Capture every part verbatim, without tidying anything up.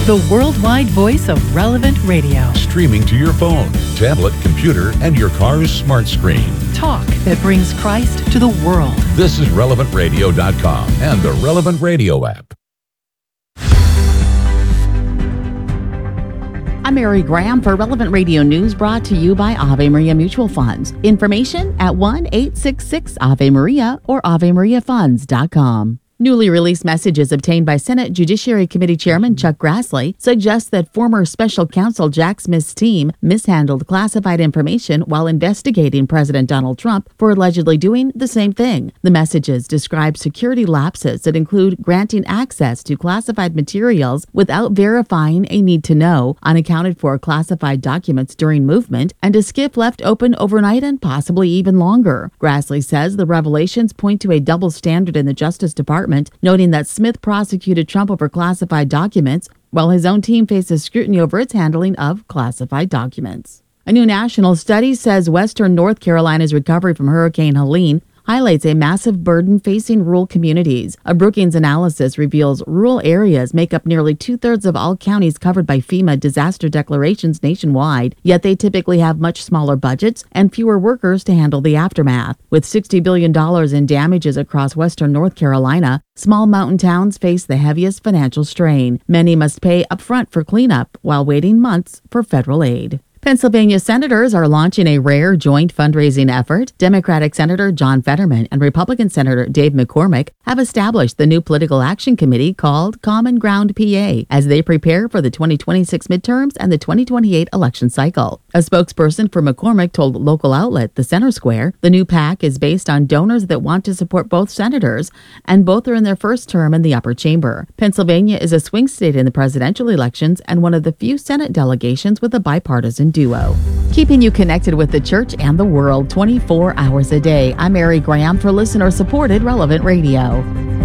the worldwide voice of Relevant Radio. Streaming to your phone, tablet, computer, and your car's smart screen. Talk that brings Christ to the world. This is relevant radio dot com and the Relevant Radio app. I'm Mary Graham for Relevant Radio News, brought to you by Ave Maria Mutual Funds. Information at one eight six six Ave Maria or ave maria funds dot com. Newly released messages obtained by Senate Judiciary Committee Chairman Chuck Grassley suggest that former special counsel Jack Smith's team mishandled classified information while investigating President Donald Trump for allegedly doing the same thing. The messages describe security lapses that include granting access to classified materials without verifying a need to know, unaccounted for classified documents during movement, and a skiff left open overnight and possibly even longer. Grassley says the revelations point to a double standard in the Justice Department, noting that Smith prosecuted Trump over classified documents, while his own team faces scrutiny over its handling of classified documents. A new national study says Western North Carolina's recovery from Hurricane Helene highlights a massive burden facing rural communities. A Brookings analysis reveals rural areas make up nearly two-thirds of all counties covered by FEMA disaster declarations nationwide, yet they typically have much smaller budgets and fewer workers to handle the aftermath. With sixty billion dollars in damages across Western North Carolina, small mountain towns face the heaviest financial strain. Many must pay upfront for cleanup while waiting months for federal aid. Pennsylvania senators are launching a rare joint fundraising effort. Democratic Senator John Fetterman and Republican Senator Dave McCormick have established the new political action committee called Common Ground P A as they prepare for the twenty twenty-six midterms and the twenty twenty-eight election cycle. A spokesperson for McCormick told local outlet The Center Square the new PAC is based on donors that want to support both senators, and both are in their first term in the upper chamber. Pennsylvania is a swing state in the presidential elections and one of the few Senate delegations with a bipartisan duo. Keeping you connected with the church and the world twenty-four hours a day. I'm Mary Graham for listener-supported Relevant Radio.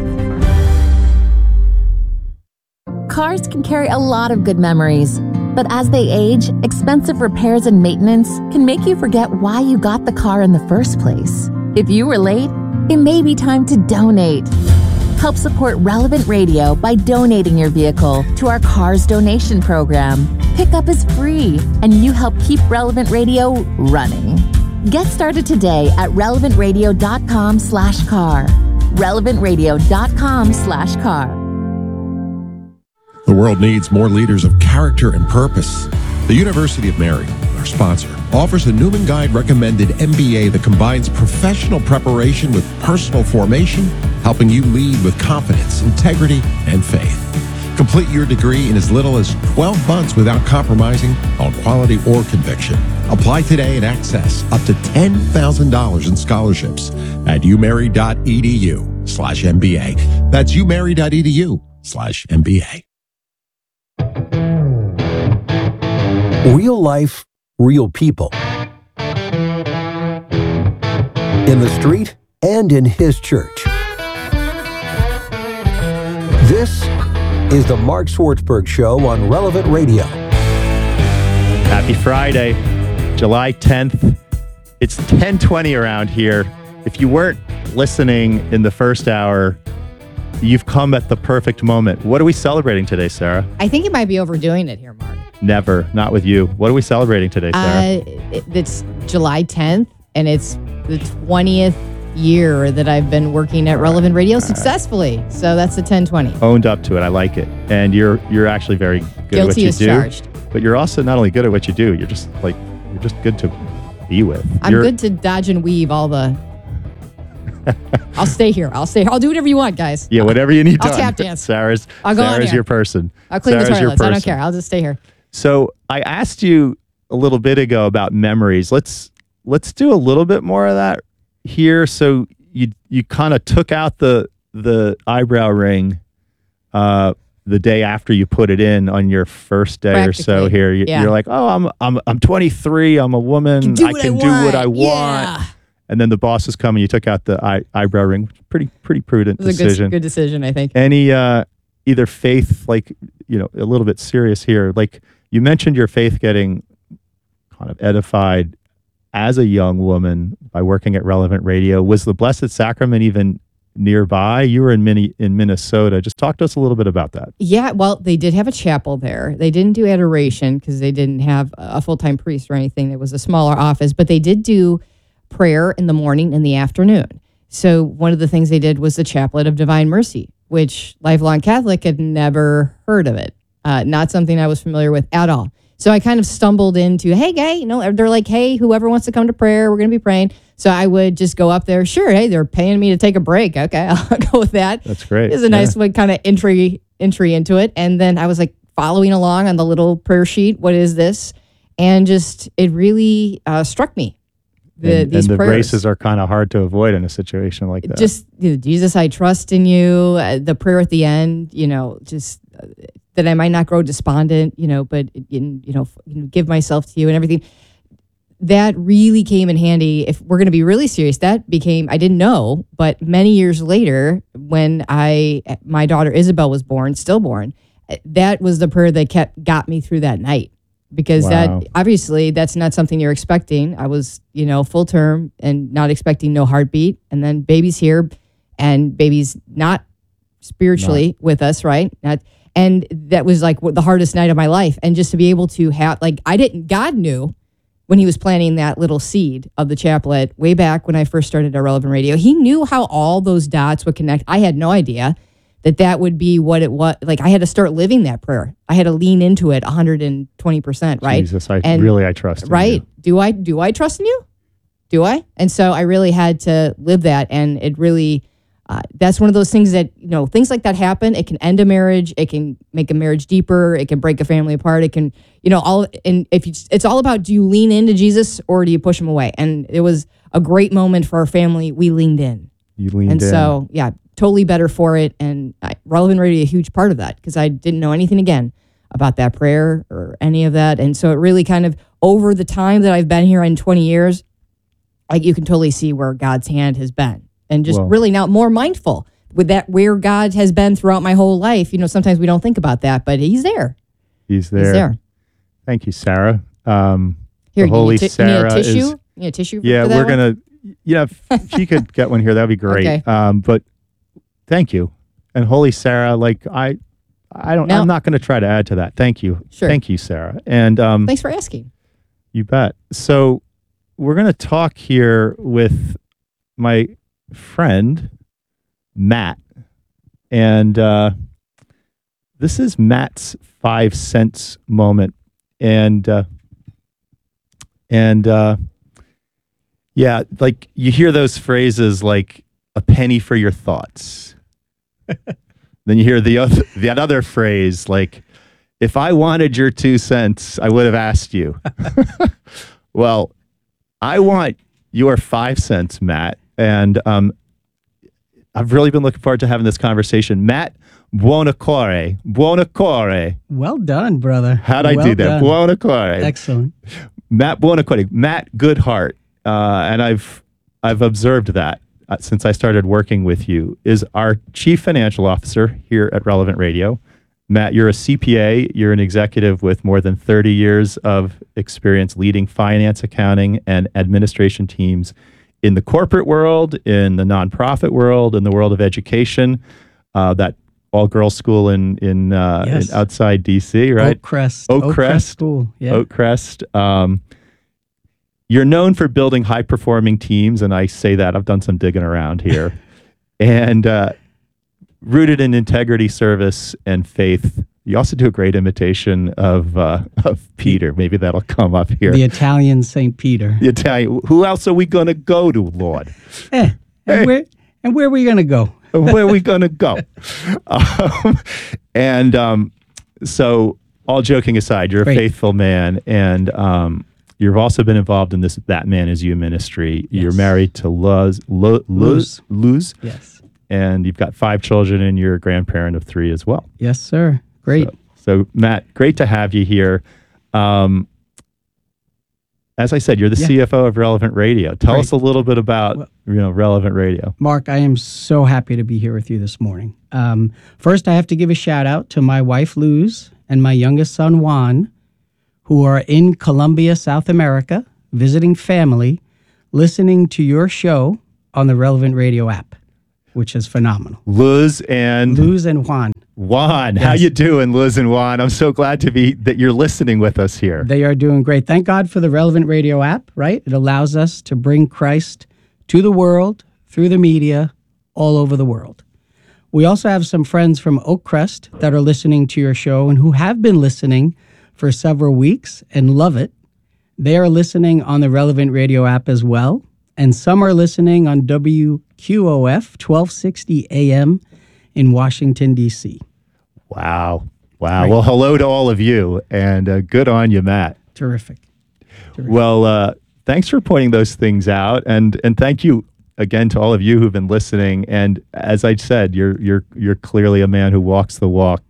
Cars can carry a lot of good memories, but as they age, expensive repairs and maintenance can make you forget why you got the car in the first place. If you were late, it may be time to donate. Help support Relevant Radio by donating your vehicle to our Cars Donation Program. Pickup is free, and you help keep Relevant Radio running. Get started today at relevant radio dot com slash car. relevant radio dot com slash car. The world needs more leaders of character and purpose. The University of Mary, our sponsor, offers a Newman Guide recommended M B A that combines professional preparation with personal formation, helping you lead with confidence, integrity, and faith. Complete your degree in as little as twelve months without compromising on quality or conviction. Apply today and access up to ten thousand dollars in scholarships at umary.edu slash MBA. That's umary.edu slash MBA. Real life, real people. In the street and in his church. This is the Mark Swartzberg Show on Relevant Radio. Happy Friday, July tenth. It's ten twenty around here. If you weren't listening in the first hour, you've come at the perfect moment. What are we celebrating today, Sarah? I think you might be overdoing it here, Mark. Never. Not with you. What are we celebrating today, Sarah? Uh, it, it's July tenth, and it's the twentieth year that I've been working at Relevant Radio successfully. So that's the ten twenty. Owned up to it. I like it. And you're you're actually very good Guilty at what you as do. charged. But you're also not only good at what you do, you're just like you're just good to be with. I'm you're, good to dodge and weave all the... I'll stay here. I'll stay here. I'll do whatever you want, guys. Yeah, whatever you need I'll done. tap dance. Sarah's, I'll go on Sarah's here. your person. I'll clean Sarah's the your toilets. I don't person. care. I'll just stay here. So I asked you a little bit ago about memories. Let's let's do a little bit more of that here. So you you kind of took out the the eyebrow ring uh, the day after you put it in on your first day or so here. You, yeah. You're like, oh, I'm I'm I'm twenty-three. I'm a woman. Can do I what can I do what I want. want. Yeah. And then the boss is coming. You took out the eye, eyebrow ring. Pretty pretty prudent It was decision. a good, good decision, I think. Any uh, either faith, like, you know, a little bit serious here. Like you mentioned your faith getting kind of edified as a young woman by working at Relevant Radio. Was the Blessed Sacrament even nearby. You were in mini in Minnesota. Just talk to us a little bit about that. Yeah, well, they did have a chapel there. They didn't do adoration because they didn't have a full-time priest or anything. It was a smaller office, but they did do prayer in the morning and the afternoon. So one of the things they did was the Chaplet of Divine Mercy, which lifelong Catholic had never heard of it. Uh, not something I was familiar with at all. So I kind of stumbled into, hey, guy, you know, they're like, hey, whoever wants to come to prayer, we're going to be praying. So I would just go up there. Sure, hey, they're paying me to take a break. Okay, I'll go with that. That's great. It's a nice one, kind of entry entry into it. And then I was like following along on the little prayer sheet. What is this? And just it really uh, struck me. The, and, these and the prayers. races are kind of hard to avoid in a situation like that. Just you know, Jesus, I trust in you. Uh, the prayer at the end, you know, just uh, that I might not grow despondent, you know, but in, you know, give myself to you and everything. That really came in handy. If we're going to be really serious, that became, I didn't know, but many years later, when I, my daughter Isabel was born, stillborn, that was the prayer that kept, got me through that night. Because Wow. that, obviously, that's not something you're expecting. I was, you know, full term and not expecting no heartbeat. And then baby's here and baby's not spiritually with us, right? Not, and that was like the hardest night of my life. And just to be able to have, like, I didn't, God knew when he was planting that little seed of the chaplet way back when I first started at Relevant Radio. He knew how all those dots would connect. I had no idea that that would be what it was. Like, I had to start living that prayer. I had to lean into it one hundred twenty percent, right? Jesus, I and, really, I trust in Right. you. Do I, do I trust in you? Do I? And so I really had to live that. And it really, uh, that's one of those things that, you know, things like that happen. It can end a marriage. It can make a marriage deeper. It can break a family apart. It can, you know, all, and if you, it's all about, do you lean into Jesus or do you push him away? And it was a great moment for our family. We leaned in. You leaned and in. so, yeah, totally better for it. And I, Relevant Radio, a huge part of that, because I didn't know anything again about that prayer or any of that. And so it really kind of, over the time that I've been here in twenty years, like you can totally see where God's hand has been. And just Well- really now more mindful with that, where God has been throughout my whole life. You know, sometimes we don't think about that, but he's there. He's there. He's there. Thank you, Sarah. Um, Here, the you Holy need, ti- Sarah you need a tissue? is. You need a tissue for, Yeah, for that we're one? gonna. Yeah, if she could get one here, that'd be great. Okay. Um, but thank you, and Holy Sarah. Like I, I don't. Now- I'm not going to try to add to that. Thank you. Sure. Thank you, Sarah. And um, Thanks for asking. you bet. So we're going to talk here with my friend Matt, and uh, this is Matt's five cents moment, and uh, and uh, yeah, like you hear those phrases like a penny for your thoughts. Then you hear the other the other phrase like, if I wanted your two cents, I would have asked you. Well, I want your five cents, Matt. And um, I've really been looking forward to having this conversation. Matt Buonocore. Buonocore. Well done, brother. How'd I well do that? done. Buonocore. Excellent. Excellent. Matt Buonocore. Matt Goodhart. Uh, and I've I've observed that uh, since I started working with you, is our chief financial officer here at Relevant Radio. Matt, you're a C P A. You're an executive with more than thirty years of experience leading finance, accounting, and administration teams in the corporate world, in the nonprofit world, in the world of education. Uh, that all-girls school in in, uh, Yes. in outside D C, right? Oakcrest. Oakcrest. School. Yeah. Oakcrest. Um, you're known for building high-performing teams, and I say that. I've done some digging around here. and uh, rooted in integrity, service, and faith. You also do a great imitation of uh, of Peter. Maybe that'll come up here. The Italian Saint Peter. The Italian. Who else are we going to go to, Lord? Eh, and, Hey. where, and where are we going to go? Where are we going to go? Um, and um, so, all joking aside, you're a Great. faithful man, and um, you've also been involved in this That Man Is You ministry. You're Yes. married to Luz, Lu- Luz, Luz, Yes. and you've got five children, and you're a grandparent of three as well. Yes, sir. Great. So, so, Matt, great to have you here. Um, as I said, you're the Yeah. C F O of Relevant Radio. Tell Great. us a little bit about Well- you know Relevant Radio. Mark, I am so happy to be here with you this morning. Um, first, I have to give a shout out to my wife, Luz, and my youngest son, Juan, who are in Colombia, South America, visiting family, listening to your show on the Relevant Radio app. which is phenomenal. Luz and Luz and Juan. Juan, how Yes. you doing, Luz and Juan? I'm so glad to be that you're listening with us here. They are doing great. Thank God for the Relevant Radio app, right? It allows us to bring Christ to the world through the media all over the world. We also have some friends from Oakcrest that are listening to your show and who have been listening for several weeks and love it. They are listening on the Relevant Radio app as well. And some are listening on W Q O F twelve sixty A M in Washington, D C. Wow. Wow. Great. Well, hello to all of you, and uh, good on you, Matt. Terrific. Terrific. Well, uh, thanks for pointing those things out, and and thank you again to all of you who've been listening. And as I said, you're you're you're clearly a man who walks the walk.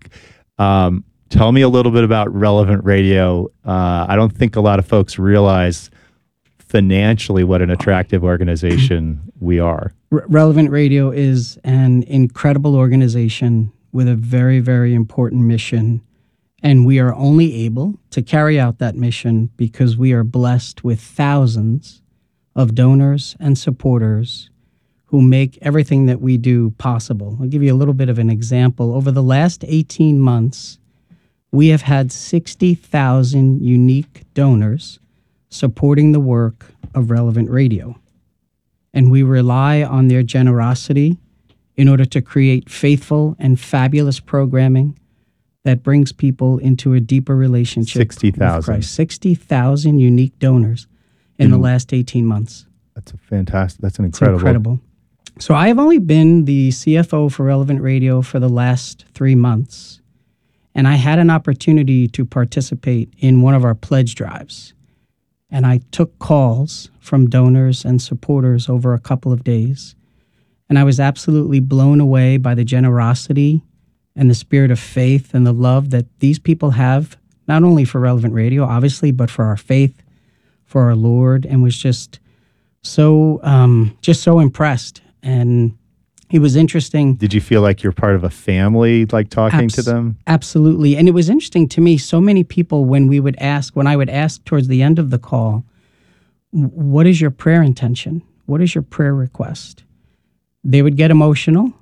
Um, tell me a little bit about Relevant Radio. Uh, I don't think a lot of folks realize financially what an attractive organization we are. Re- Relevant Radio is an incredible organization with a very, very important mission. And we are only able to carry out that mission because we are blessed with thousands of donors and supporters who make everything that we do possible. I'll give you a little bit of an example. Over the last eighteen months, we have had sixty thousand unique donors supporting the work of Relevant Radio. And we rely on their generosity in order to create faithful and fabulous programming that brings people into a deeper relationship sixty with thousand. Christ. sixty thousand unique donors in the last eighteen months. That's a fantastic. That's an It's incredible. incredible. So I have only been the C F O for Relevant Radio for the last three months, and I had an opportunity to participate in one of our pledge drives. And I took calls from donors and supporters over a couple of days. And I was absolutely blown away by the generosity and the spirit of faith and the love that these people have, not only for Relevant Radio, obviously, but for our faith, for our Lord, and was just so, um, just so impressed. And it was interesting. Did you feel like you're part of a family, like talking Abs- to them? Absolutely. And it was interesting to me, so many people, when we would ask, when I would ask towards the end of the call, what is your prayer intention? What is your prayer request? They would get emotional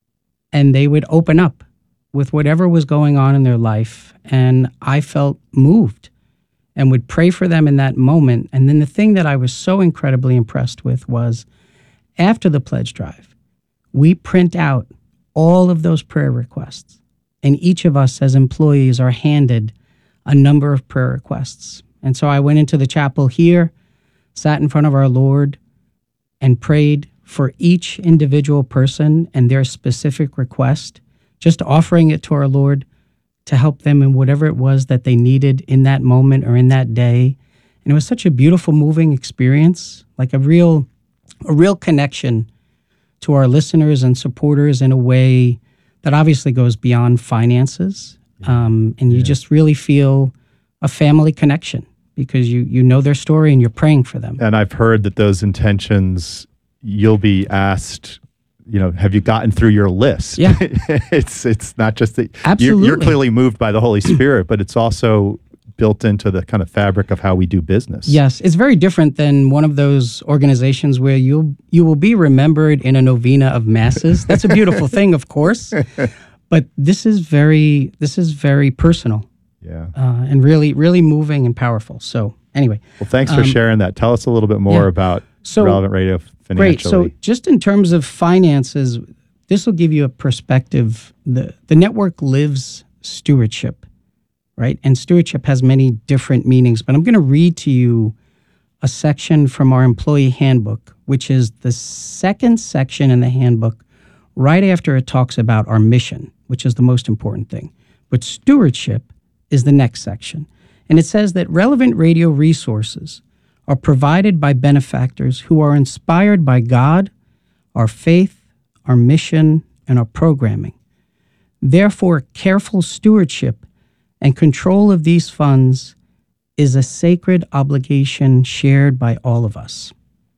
and they would open up with whatever was going on in their life. And I felt moved and would pray for them in that moment. And then the thing that I was so incredibly impressed with was after the pledge drive, we print out all of those prayer requests. And each of us as employees are handed a number of prayer requests. And so I went into the chapel here, sat in front of our Lord, and prayed for each individual person and their specific request, just offering it to our Lord to help them in whatever it was that they needed in that moment or in that day. And it was such a beautiful, moving experience, like a real, a real connection to our listeners and supporters in a way that obviously goes beyond finances. Um, and you Yeah. just really feel a family connection because you you know their story and you're praying for them. And I've heard that those intentions, you'll be asked, you know, have you gotten through your list? Yeah. it's it's not just that you're, Absolutely. you're clearly moved by the Holy Spirit, but it's also built into the kind of fabric of how we do business. Yes, it's very different than one of those organizations where you'll you will be remembered in a novena of masses. That's a beautiful thing, of course, but this is very this is very personal Yeah. uh, and really really moving and powerful. So anyway, Well, thanks for um, sharing that. Tell us a little bit more yeah. about So, Relevant Radio financially. great. So just in terms of finances, this will give you a perspective. The the network lives stewardship, right? And stewardship has many different meanings, but I'm going to read to you a section from our employee handbook, which is the second section in the handbook, right after it talks about our mission, which is the most important thing. But stewardship is the next section. And it says that relevant radio resources are provided by benefactors who are inspired by God, our faith, our mission, and our programming. Therefore, careful stewardship and control of these funds is a sacred obligation shared by all of us.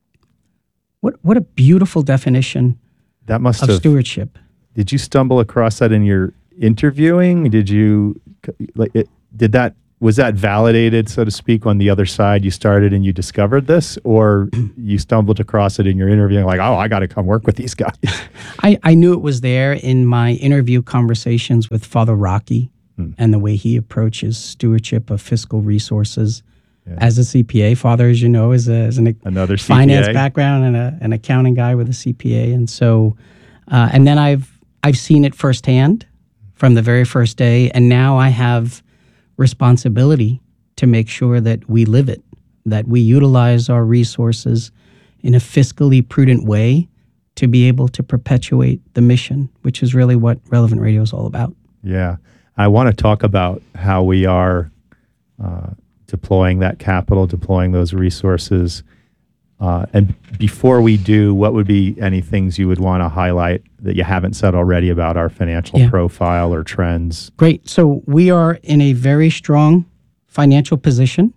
What what a beautiful definition that must of have, stewardship. did you stumble across that in your interviewing? Did you, like, it, did that was that validated, so to speak, on the other side? You started and you discovered this, or you stumbled across it in your interview and like, oh, I got to come work with these guys? I, I knew it was there in my interview conversations with Father Rocky hmm. and the way he approaches stewardship of fiscal resources. Yeah. As a C P A, Father, as you know, is, a, is an another C P A. Finance background and a, an accounting guy with a C P A, and so, uh, and then I've I've seen it firsthand from the very first day, and now I have responsibility to make sure that we live it, that we utilize our resources in a fiscally prudent way to be able to perpetuate the mission, which is really what Relevant Radio is all about. Yeah. I want to talk about how we are uh, deploying that capital, deploying those resources. Uh, and before we do, what would be any things you would want to highlight that you haven't said already about our financial yeah. profile or trends? Great. So we are in a very strong financial position.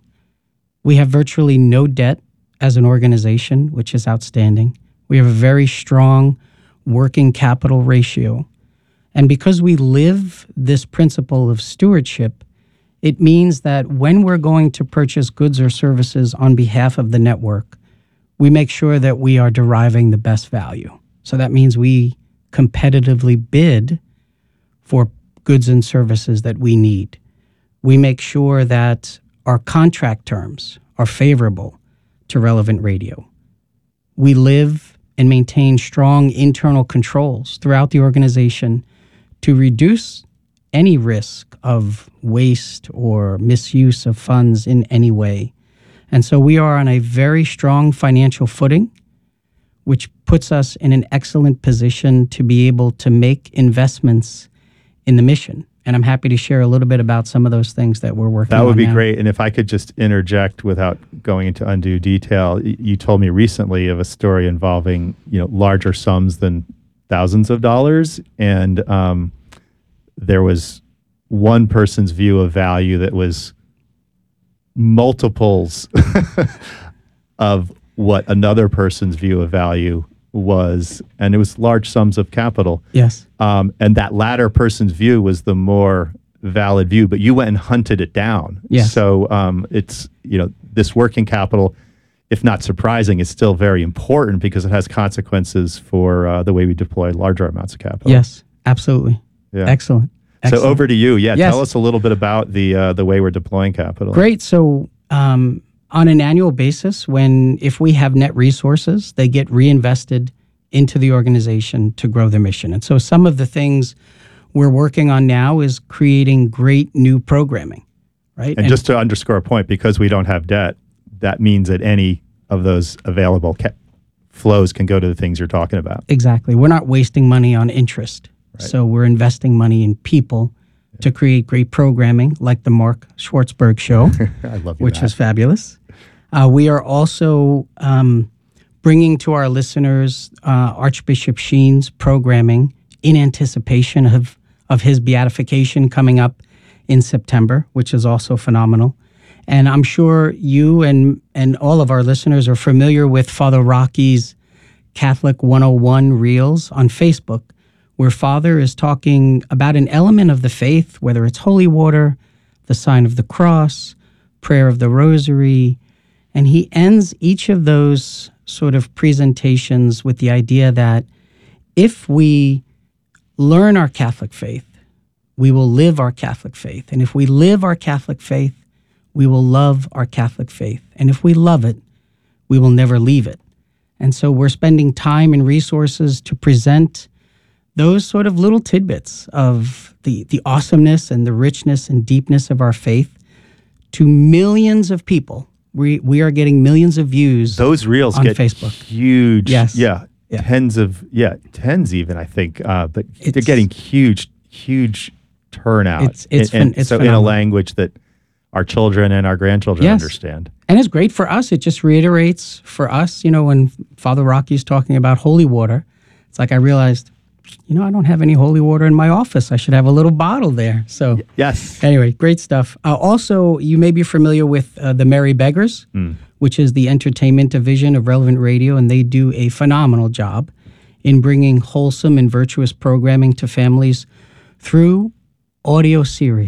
We have virtually no debt as an organization, which is outstanding. We have a very strong working capital ratio. And because we live this principle of stewardship, it means that when we're going to purchase goods or services on behalf of the network, we make sure that we are deriving the best value. So that means we competitively bid for goods and services that we need. We make sure that our contract terms are favorable to Relevant Radio. We live and maintain strong internal controls throughout the organization to reduce any risk of waste or misuse of funds in any way. And so we are on a very strong financial footing, which puts us in an excellent position to be able to make investments in the mission. And I'm happy to share a little bit about some of those things that we're working on. That would be now. great. And if I could just interject without going into undue detail, you told me recently of a story involving, you know, larger sums than thousands of dollars. And um, there was one person's view of value that was multiples of what another person's view of value was, and it was large sums of capital. Yes. Um, and that latter person's view was the more valid view, but you went and hunted it down. Yes. So um, it's, you know, this working capital, if not surprising, is still very important because it has consequences for uh, the way we deploy larger amounts of capital. Yes, absolutely. Yeah. Excellent. Excellent. So over to you. Yeah, yes. Tell us a little bit about the uh, the way we're deploying capital. Great. So um, on an annual basis, when if we have net resources, they get reinvested into the organization to grow their mission. And so some of the things we're working on now is creating great new programming, right? And, and just to underscore a point, because we don't have debt, that means that any of those available ca- flows can go to the things you're talking about. Exactly. We're not wasting money on interest. Right. So we're investing money in people yeah. to create great programming like the Mark Schwartzberg Show, I love you, which Matt. was fabulous. Uh, we are also um, bringing to our listeners uh, Archbishop Sheen's programming in anticipation of, of his beatification coming up in September, which is also phenomenal. And I'm sure you and, and all of our listeners are familiar with Father Rocky's Catholic one oh one Reels on Facebook, where Father is talking about an element of the faith, whether it's holy water, the sign of the cross, prayer of the rosary, and he ends each of those sort of presentations with the idea that if we learn our Catholic faith, we will live our Catholic faith. And if we live our Catholic faith, we will love our Catholic faith. And if we love it, we will never leave it. And so we're spending time and resources to present those sort of little tidbits of the, the awesomeness and the richness and deepness of our faith to millions of people. We we are getting millions of views. Those reels on get Facebook. Huge. Yes. Yeah, yeah. Tens of, yeah, tens even, I think. Uh, but It's- they're getting huge, huge turnout. It's- it's and, and phen- it's so in a phenomenal. language that our children and our grandchildren Yes. understand. And it's great for us. It just reiterates for us, you know, when Father Rocky's talking about holy water, it's like I realized, you know, I don't have any holy water in my office. I should have a little bottle there. So Yes. anyway, great stuff. Uh, also, you may be familiar with uh, the Merry Beggars, Mm. which is the entertainment division of Relevant Radio, and they do a phenomenal job in bringing wholesome and virtuous programming to families through audio series.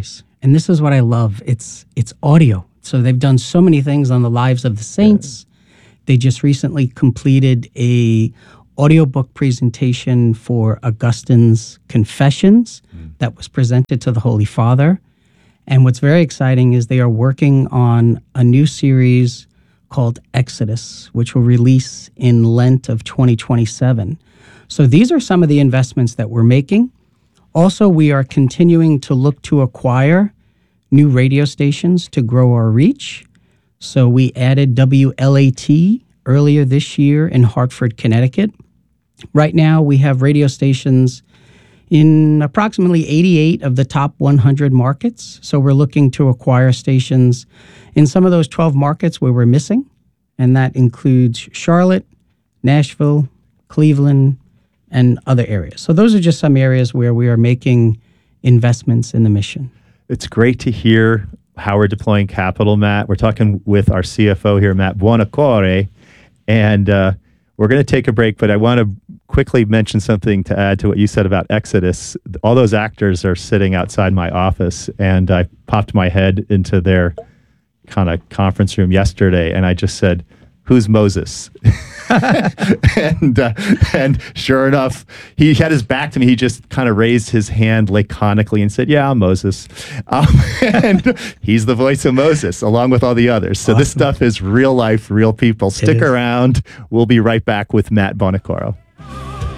And this is what I love. It's it's audio. So they've done so many things on the lives of the saints. They just recently completed a audiobook presentation for Augustine's Confessions mm. that was presented to the Holy Father. And what's very exciting is they are working on a new series called Exodus, which will release in Lent of twenty twenty-seven. So these are some of the investments that we're making. Also, we are continuing to look to acquire new radio stations to grow our reach. So we added W L A T earlier this year in Hartford, Connecticut. Right now, we have radio stations in approximately eighty-eight of the top one hundred markets. So we're looking to acquire stations in some of those twelve markets where we're missing. And that includes Charlotte, Nashville, Cleveland, and other areas. So those are just some areas where we are making investments in the mission. It's great to hear how we're deploying capital, Matt. We're talking with our C F O here, Matt Buonocore, and uh, we're going to take a break, but I want to quickly mention something to add to what you said about Exodus. All those actors are sitting outside my office, and I popped my head into their kind of conference room yesterday, and I just said, "Who's Moses?" and uh, and sure enough, he had his back to me. He just kind of raised his hand laconically and said, "Yeah, I'm Moses." Um, and he's the voice of Moses, along with all the others. So awesome. This stuff is real life, real people. Stick around. We'll be right back with Matt Buonocore.